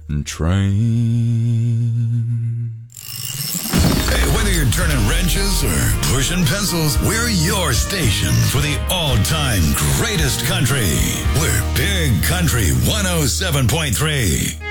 train. Hey, whether you're turning wrenches or pushing pencils, we're your station for the all-time greatest country. We're Big Country 107.3.